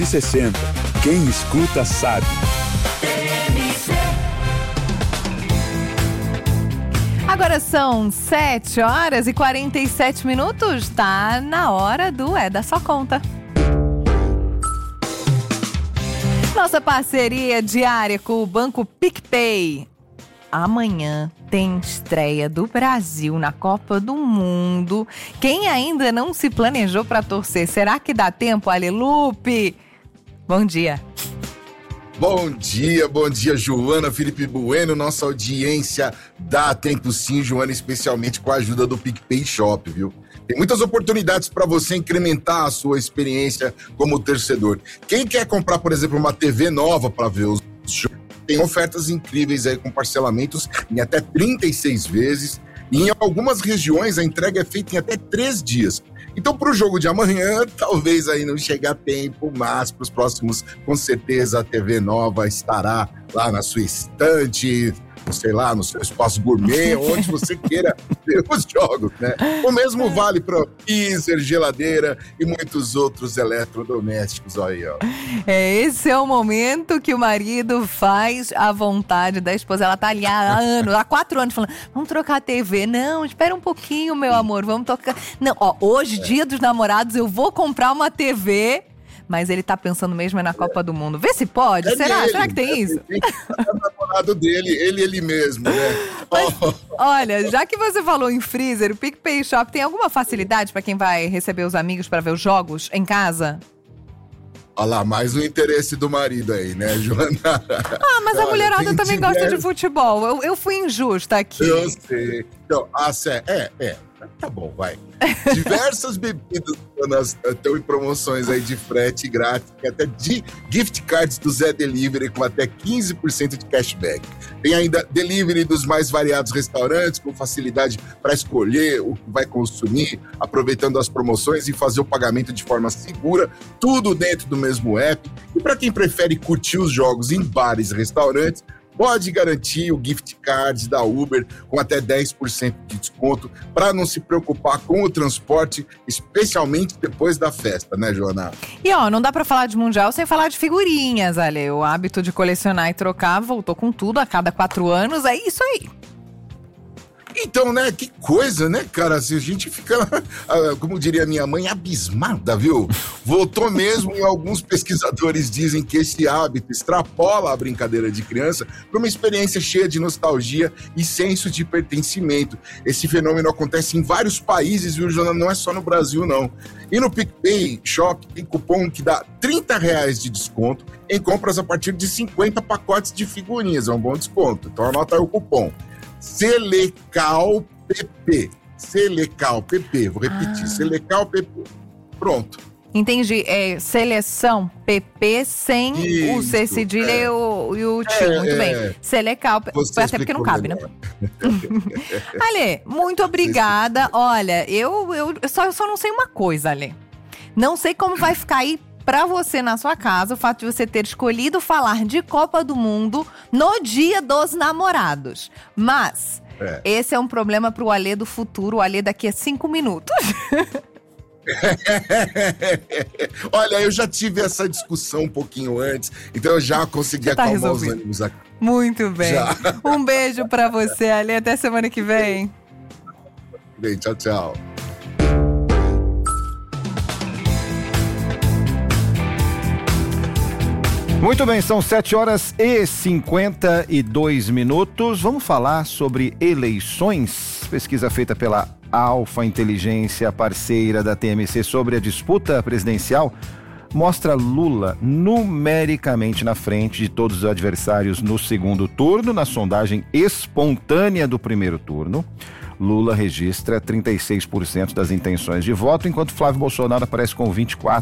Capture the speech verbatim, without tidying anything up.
sessenta. Quem escuta sabe. Agora são sete horas e quarenta e sete minutos. Tá na hora do É da Sua Conta. Nossa parceria diária com o Banco PicPay. Amanhã tem estreia do Brasil na Copa do Mundo. Quem ainda não se planejou para torcer, será que dá tempo, Alelupe? Bom dia. Bom dia, bom dia, Joana, Felipe Bueno, nossa audiência. Dá tempo sim, Joana, especialmente com a ajuda do PicPay Shop, viu? Tem muitas oportunidades para você incrementar a sua experiência como torcedor. Quem quer comprar, por exemplo, uma T V nova para ver os jogos, tem ofertas incríveis aí com parcelamentos em até trinta e seis vezes. E em algumas regiões a entrega é feita em até três dias. Então, para o jogo de amanhã, talvez aí não chegue a tempo, mas para os próximos, com certeza, a T V nova estará lá na sua estante, sei lá, no seu espaço gourmet, onde você queira ver os jogos, né? O mesmo vale para freezer, geladeira e muitos outros eletrodomésticos aí, ó. É, esse é o momento que o marido faz a vontade da esposa. Ela tá ali há anos, há quatro anos falando, vamos trocar a T V. Não, espera um pouquinho, meu amor, vamos trocar. Não, ó, hoje, é. dia dos namorados, eu vou comprar uma T V. Mas ele tá pensando mesmo é na Copa do Mundo. Vê se pode. É Será? Dele, Será que tem é isso? Tem que é o namorado dele, ele ele mesmo, né? Mas, oh. Olha, já que você falou em freezer, o PicPay Shop tem alguma facilidade para quem vai receber os amigos para ver os jogos em casa? Olha lá, mais o interesse do marido aí, né, Joana? Ah, mas a mulherada também diversos... gosta de futebol. Eu, eu fui injusta aqui. Eu sei. Então, ah, é, é. Tá bom, vai. Diversas bebidas estão em promoções aí de frete grátis, até de gift cards do Zé Delivery com até quinze por cento de cashback. Tem ainda delivery dos mais variados restaurantes, com facilidade para escolher o que vai consumir, aproveitando as promoções e fazer o pagamento de forma segura, tudo dentro do mesmo app. E para quem prefere curtir os jogos em bares e restaurantes, pode garantir o gift card da Uber com até dez por cento de desconto para não se preocupar com o transporte, especialmente depois da festa, né, Joana? E ó, não dá para falar de Mundial sem falar de figurinhas, Ale. O hábito de colecionar e trocar voltou com tudo a cada quatro anos, é isso aí. Então, né, que coisa, né, cara, assim, a gente fica, como diria minha mãe, abismada, viu? Voltou mesmo e alguns pesquisadores dizem que esse hábito extrapola a brincadeira de criança para uma experiência cheia de nostalgia e senso de pertencimento. Esse fenômeno acontece em vários países, viu, Joana? Não é só no Brasil, não. E no PicPay Shop tem cupom que dá trinta reais de desconto em compras a partir de cinquenta pacotes de figurinhas, é um bom desconto. Então anota aí o cupom. Selecal P P. Selecal P P. Vou repetir. Ah. Selecal P P. Pronto. Entendi. É seleção P P sem Isso, o C cedilha é. e o, e o tio. É, muito é. bem. Selecal. Foi até porque não cabe, melhor. né? Ale, muito obrigada. Olha, eu, eu, só, eu só não sei uma coisa, Ale. Não sei como vai ficar aí pra você na sua casa, o fato de você ter escolhido falar de Copa do Mundo no Dia dos Namorados. Mas, é. esse é um problema pro Alê do futuro, o Alê daqui a cinco minutos. Olha, eu já tive essa discussão um pouquinho antes, então eu já consegui tá acalmar resolvido. os ânimos aqui. Muito bem. Já. Um beijo pra você, Alê. Até semana que vem. Bem, tchau, tchau. Muito bem, são sete horas e cinquenta e dois minutos. Vamos falar sobre eleições. Pesquisa feita pela Alfa Inteligência, parceira da T M C, sobre a disputa presidencial, mostra Lula numericamente na frente de todos os adversários no segundo turno. Na sondagem espontânea do primeiro turno, Lula registra trinta e seis por cento das intenções de voto, enquanto Flávio Bolsonaro aparece com vinte e quatro